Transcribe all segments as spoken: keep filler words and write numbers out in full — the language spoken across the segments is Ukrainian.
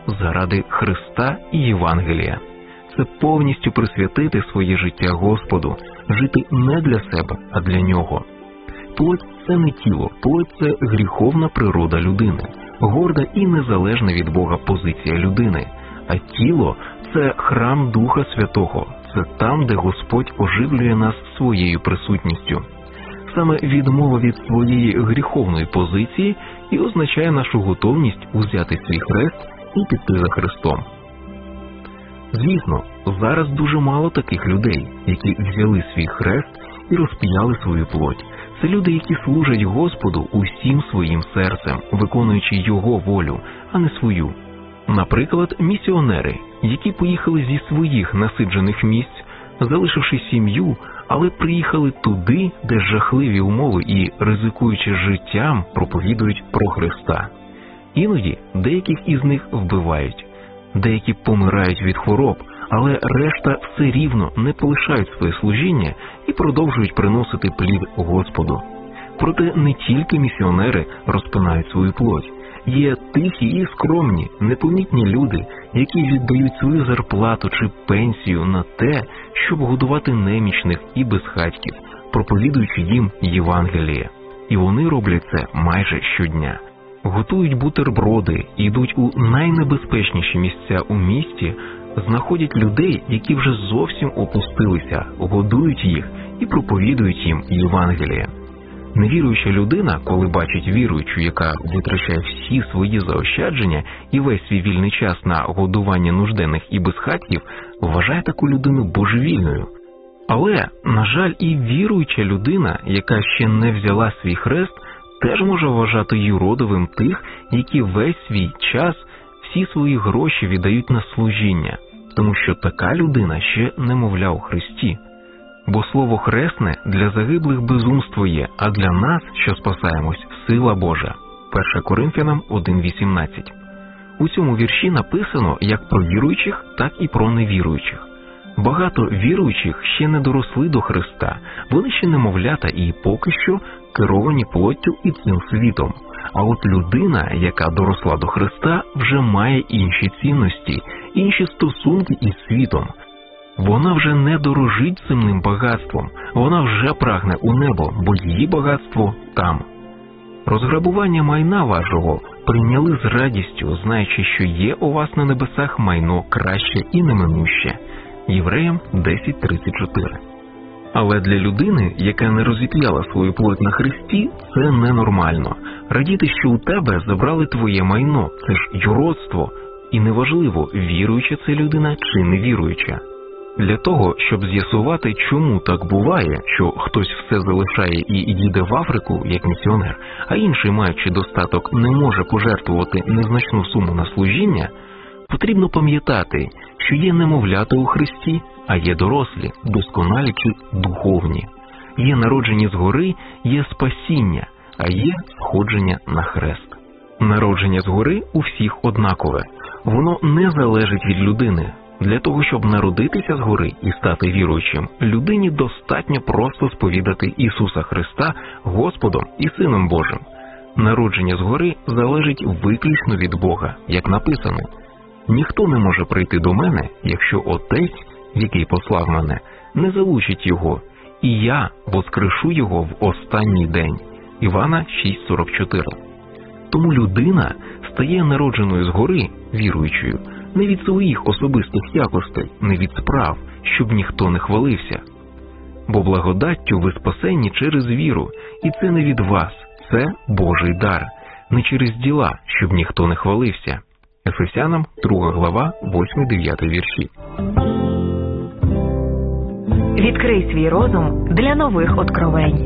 заради Христа і Євангелія. Це повністю присвятити своє життя Господу, жити не для себе, а для Нього. Плоть – це не тіло, плоть – це гріховна природа людини, горда і незалежна від Бога позиція людини, а тіло – це храм Духа Святого, це там, де Господь оживлює нас своєю присутністю. Саме відмова від своєї гріховної позиції і означає нашу готовність узяти свій хрест і піти за Христом. Звісно, зараз дуже мало таких людей, які взяли свій хрест і розп'яли свою плоть. Це люди, які служать Господу усім своїм серцем, виконуючи Його волю, а не свою. Наприклад, місіонери, які поїхали зі своїх насиджених місць, залишивши сім'ю, але приїхали туди, де жахливі умови і, ризикуючи життям, проповідують про Христа. Іноді деяких із них вбивають, деякі помирають від хвороб, але решта все рівно не полишають своє служіння і продовжують приносити плід Господу. Проте не тільки місіонери розпинають свою плоть. Є тихі і скромні, непомітні люди, які віддають свою зарплату чи пенсію на те, щоб годувати немічних і безхатьків, проповідуючи їм Євангеліє. І вони роблять це майже щодня. Готують бутерброди, йдуть у найнебезпечніші місця у місті, знаходять людей, які вже зовсім опустилися, годують їх і проповідують їм Євангеліє. Невіруюча людина, коли бачить віруючу, яка витрачає всі свої заощадження і весь свій вільний час на годування нужденних і безхатьків, вважає таку людину божевільною. Але, на жаль, і віруюча людина, яка ще не взяла свій хрест, теж може вважати юродивим тих, які весь свій час, всі свої гроші віддають на служіння, тому що така людина ще немовля у Христі. Бо слово «хресне» для загиблих безумство є, а для нас, що спасаємось, сила Божа. перше Коринфянам один вісімнадцять. У цьому вірші написано як про віруючих, так і про невіруючих. Багато віруючих ще не доросли до Христа, вони ще немовлята і поки що керовані плоттю і цим світом. А от людина, яка доросла до Христа, вже має інші цінності, інші стосунки із світом. Вона вже не дорожить земним багатством, вона вже прагне у небо, бо її багатство там. Розграбування майна вашого прийняли з радістю, знаючи, що є у вас на небесах майно краще і неминуще. Євреям десять тридцять чотири. Але для людини, яка не розіп'яла свою плоть на Христі, це ненормально. Радіти, що у тебе забрали твоє майно, це ж юродство. І неважливо, віруюча це людина чи невіруюча. Для того, щоб з'ясувати, чому так буває, що хтось все залишає і їде в Африку, як місіонер, а інший, маючи достаток, не може пожертвувати незначну суму на служіння, потрібно пам'ятати, що є немовлята у Христі, а є дорослі, досконалі чи духовні. Є народжені згори, є спасіння, а є сходження на хрест. Народження згори у всіх однакове. Воно не залежить від людини. Для того, щоб народитися згори і стати віруючим, людині достатньо просто сповідати Ісуса Христа Господом і Сином Божим. Народження згори залежить виключно від Бога, як написано: «Ніхто не може прийти до мене, якщо Отець, який послав мене, не залучить його, і я воскрешу його в останній день». Івана шість сорок чотири. Тому людина стає народженою згори, віруючою, не від своїх особистих якостей, не від справ, щоб ніхто не хвалився. Бо благодаттю ви спасені через віру, і це не від вас, це Божий дар, не через діла, щоб ніхто не хвалився. Ефесянам друга глава, восьмий-дев'ятий вірші. Відкрий свій розум для нових откровень.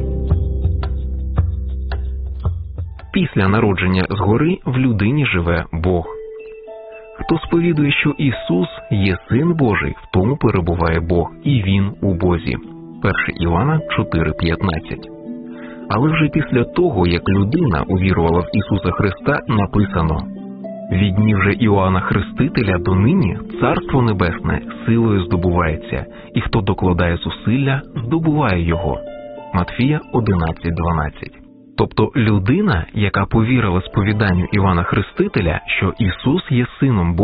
Після народження згори в людині живе Бог. Хто сповідує, що Ісус є Син Божий, в тому перебуває Бог, і Він у Бозі. перше Івана чотири п'ятнадцять. Але вже після того, як людина увірувала в Ісуса Христа, написано: «Від днів же Іоанна Хрестителя до нині Царство Небесне силою здобувається, і хто докладає зусилля, здобуває його». Матфія одинадцять дванадцять. Тобто людина, яка повірила сповіданню Івана Хрестителя, що Ісус є Сином Божим,